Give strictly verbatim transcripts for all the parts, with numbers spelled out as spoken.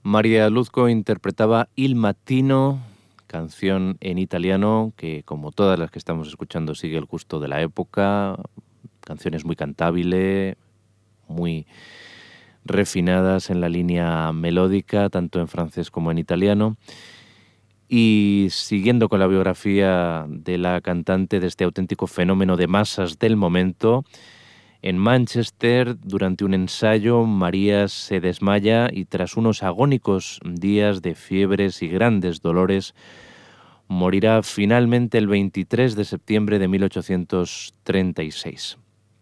María Luzco interpretaba Il Mattino, canción en italiano que, como todas las que estamos escuchando, sigue el gusto de la época. Canciones muy cantables, muy refinadas en la línea melódica, tanto en francés como en italiano. Y siguiendo con la biografía de la cantante, de este auténtico fenómeno de masas del momento, en Manchester, durante un ensayo, María se desmaya y tras unos agónicos días de fiebres y grandes dolores, morirá finalmente el veintitrés de septiembre de mil ochocientos treinta y seis.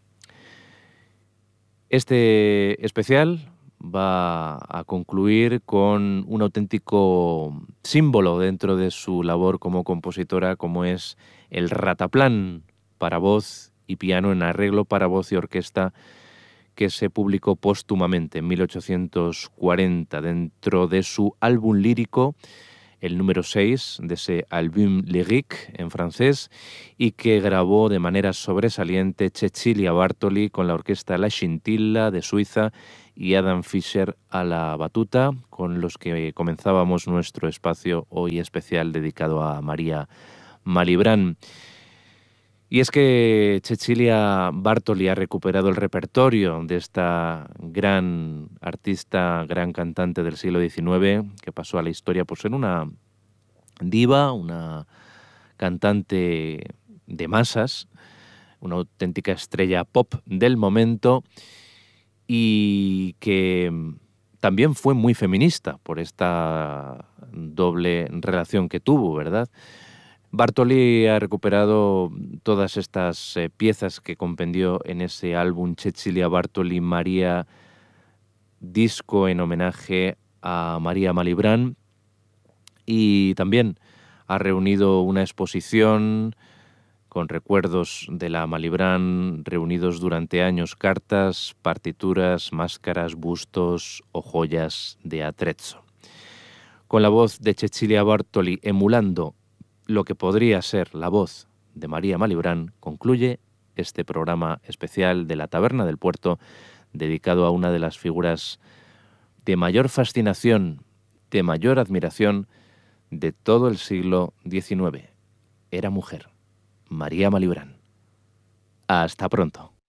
Este especial va a concluir con un auténtico símbolo dentro de su labor como compositora, como es el Rataplan para voz y piano en arreglo para voz y orquesta, que se publicó póstumamente en mil ochocientos cuarenta dentro de su álbum lírico, el número seis de ese Album lyrique en francés, y que grabó de manera sobresaliente Cecilia Bartoli con la orquesta La Scintilla de Suiza y Adam Fischer a la batuta, con los que comenzábamos nuestro espacio hoy especial dedicado a María Malibran. Y es que Cecilia Bartoli ha recuperado el repertorio de esta gran artista, gran cantante del siglo diecinueve, que pasó a la historia por ser una diva, una cantante de masas, una auténtica estrella pop del momento, y que también fue muy feminista por esta doble relación que tuvo, ¿verdad? Bartoli ha recuperado todas estas eh, piezas que compendió en ese álbum Cecilia Bartoli María, disco en homenaje a María Malibran, y también ha reunido una exposición con recuerdos de la Malibran reunidos durante años, cartas, partituras, máscaras, bustos o joyas de atrezzo. Con la voz de Cecilia Bartoli emulando lo que podría ser la voz de María Malibran, concluye este programa especial de la Taberna del Puerto, dedicado a una de las figuras de mayor fascinación, de mayor admiración de todo el siglo diecinueve. Era mujer, María Malibran. Hasta pronto.